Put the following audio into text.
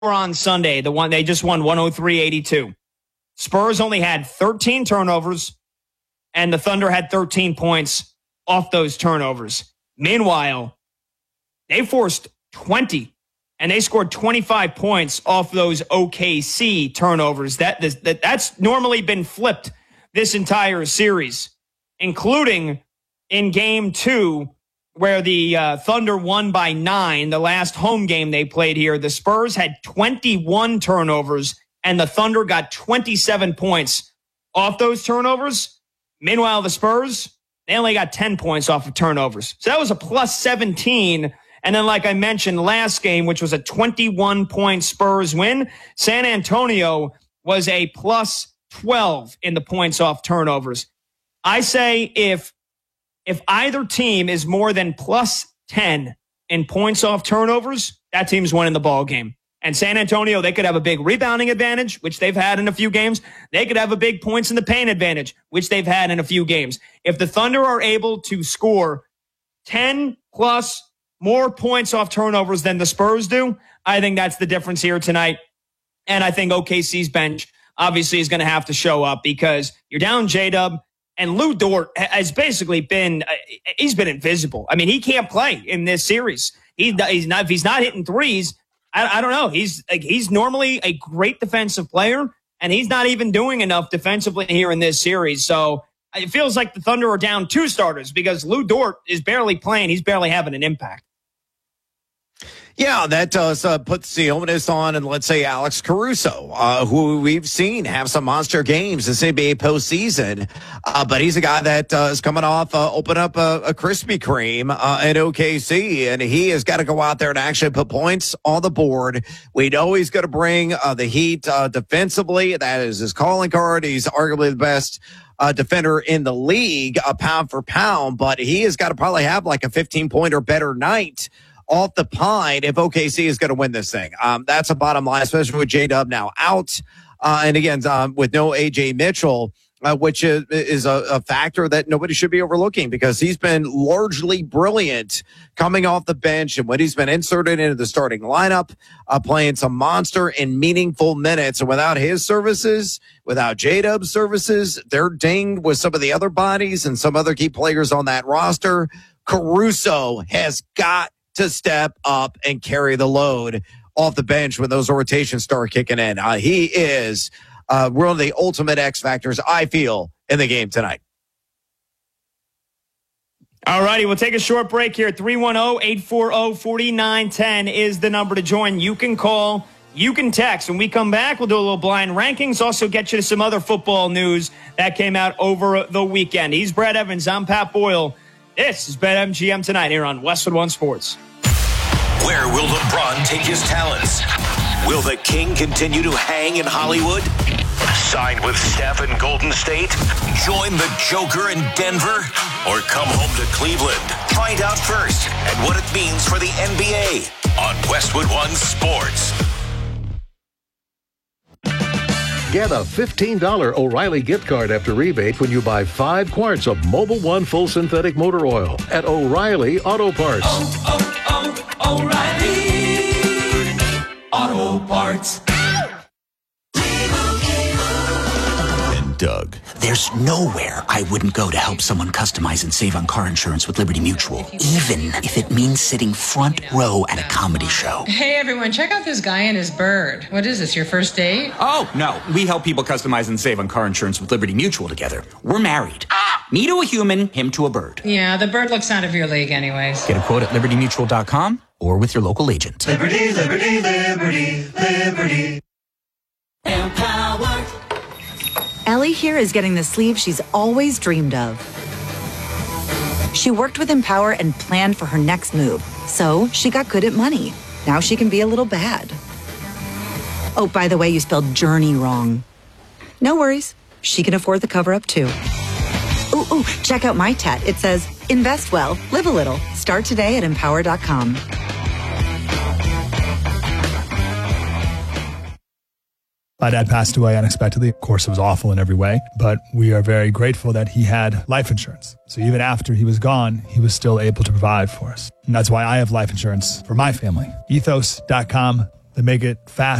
on Sunday, the one they just won 103-82. Spurs only had 13 turnovers, and the Thunder had 13 points off those turnovers. Meanwhile, they forced 20, and they scored 25 points off those OKC turnovers. That's normally been flipped this entire series, including in Game 2, where the Thunder won by 9, the last home game they played here. The Spurs had 21 turnovers, and the Thunder got 27 points off those turnovers. Meanwhile, the Spurs, they only got 10 points off of turnovers. So that was a plus 17. And then, like I mentioned, last game, which was a 21-point Spurs win, San Antonio was a plus 12 in the points off turnovers. I say if either team is more than plus 10 in points off turnovers, that team's winning the ball game. And San Antonio, they could have a big rebounding advantage, which they've had in a few games. They could have a big points in the paint advantage, which they've had in a few games. If the Thunder are able to score 10 plus more points off turnovers than the Spurs do, I think that's the difference here tonight. And I think OKC's bench obviously is going to have to show up because you're down J-Dub. And Lou Dort has basically been, he's been invisible. I mean, he can't play in this series. He's not, if he's not hitting threes, I don't know. He's normally a great defensive player, and he's not even doing enough defensively here in this series. So it feels like the Thunder are down 2 starters because Lou Dort is barely playing. He's barely having an impact. Yeah, that does put the onus on, and let's say Alex Caruso, who we've seen have some monster games this NBA postseason. But he's a guy that is coming off open up a Krispy Kreme at OKC, and he has got to go out there and actually put points on the board. We know he's going to bring the heat defensively. That is his calling card. He's arguably the best defender in the league, pound for pound, but he has got to probably have like a 15-point or better night off the pine if OKC is going to win this thing. That's a bottom line, especially with J-Dub now out. And again, with no A.J. Mitchell, which is a factor that nobody should be overlooking because he's been largely brilliant coming off the bench. And when he's been inserted into the starting lineup, playing some monster and meaningful minutes. And without his services, without J-Dub's services, they're dinged with some of the other bodies and some other key players on that roster. Caruso has got to step up and carry the load off the bench when those rotations start kicking in. He is one of the ultimate X factors, I feel, in the game tonight. All righty, we'll take a short break here. 310-840-4910 is the number to join. You can call, you can text. When we come back, we'll do a little blind rankings, also get you to some other football news that came out over the weekend. He's Brad Evans. I'm Pat Boyle. This is BetMGM tonight here on Westwood One Sports. Where will LeBron take his talents? Will the King continue to hang in Hollywood? Sign with Steph in Golden State? Join the Joker in Denver? Or come home to Cleveland? Find out first and what it means for the NBA on Westwood One Sports. Get a $15 O'Reilly gift card after rebate when you buy 5 quarts of Mobil 1 full synthetic motor oil at O'Reilly Auto Parts. O'Reilly Auto Parts. And Doug. There's nowhere I wouldn't go to help someone customize and save on car insurance with Liberty Mutual, even if it means sitting front row at a comedy show. Hey, everyone, check out this guy and his bird. What is this, your first date? Oh, no. We help people customize and save on car insurance with Liberty Mutual together. We're married. Me to a human, him to a bird. Yeah, the bird looks out of your league anyways. Get a quote at libertymutual.com or with your local agent. Liberty, liberty, liberty, liberty. Empower. Ellie here is getting the sleeve she's always dreamed of. She worked with Empower and planned for her next move, so she got good at money. Now she can be a little bad. Oh, by the way, you spelled journey wrong. No worries. She can afford the cover-up, too. Ooh, check out my tat. It says, invest well, live a little. Start today at Empower.com. My dad passed away unexpectedly. Of course, it was awful in every way, but we are very grateful that he had life insurance. So even after he was gone, he was still able to provide for us. And that's why I have life insurance for my family. Ethos.com, They make it fast.